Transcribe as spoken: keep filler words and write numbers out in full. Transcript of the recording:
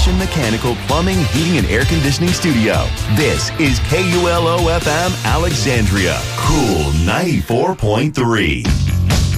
Passion Mechanical Plumbing, Heating, and Air Conditioning Studio. This is K U L O F M Alexandria. Cool ninety-four point three.